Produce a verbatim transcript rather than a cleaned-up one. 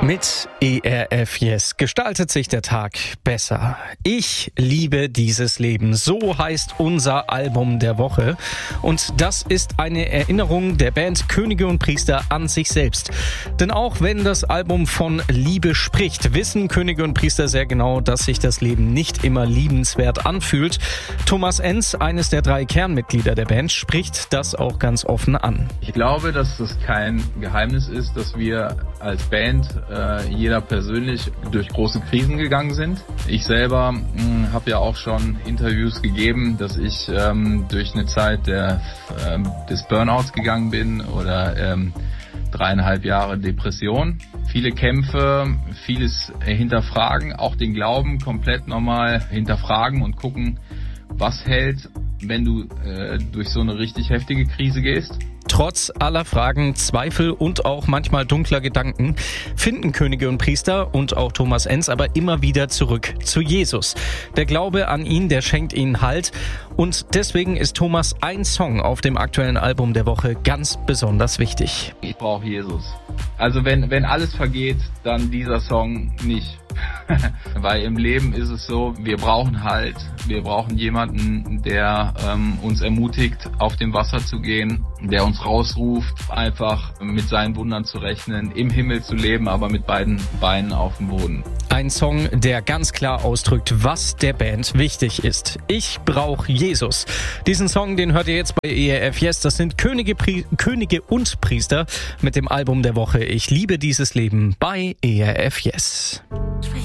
Mit E R F Yes gestaltet sich der Tag besser. Ich liebe dieses Leben. So heißt unser Album der Woche. Und das ist eine Erinnerung der Band Könige und Priester an sich selbst. Denn auch wenn das Album von Liebe spricht, wissen Könige und Priester sehr genau, dass sich das Leben nicht immer liebenswert anfühlt. Thomas Enz, eines der drei Kernmitglieder der Band, spricht das auch ganz offen an. Ich glaube, dass es kein Geheimnis ist, dass wir als Band äh, jeder persönlich durch große Krisen gegangen sind. Ich selber habe ja auch schon Interviews gegeben, dass ich ähm, durch eine Zeit der, ähm, des Burnouts gegangen bin oder ähm, dreieinhalb Jahre Depression. Viele Kämpfe, vieles hinterfragen, auch den Glauben komplett nochmal hinterfragen und gucken, was hält, wenn du äh, durch so eine richtig heftige Krise gehst. Trotz aller Fragen, Zweifel und auch manchmal dunkler Gedanken finden Könige und Priester und auch Thomas Enz aber immer wieder zurück zu Jesus. Der Glaube an ihn, der schenkt ihnen Halt, und deswegen ist Thomas ein Song auf dem aktuellen Album der Woche ganz besonders wichtig. Ich brauche Jesus. Also wenn, wenn alles vergeht, dann dieser Song nicht. Weil im Leben ist es so, wir brauchen Halt, wir brauchen jemanden, der ähm, uns ermutigt, auf dem Wasser zu gehen, der uns rausruft, einfach mit seinen Wundern zu rechnen, im Himmel zu leben, aber mit beiden Beinen auf dem Boden. Ein Song, der ganz klar ausdrückt, was der Band wichtig ist. Ich brauche Jesus. Diesen Song, den hört ihr jetzt bei E R F Yes. Das sind Könige, Pri- Könige und Priester mit dem Album der Woche Ich liebe dieses Leben bei E R F Yes.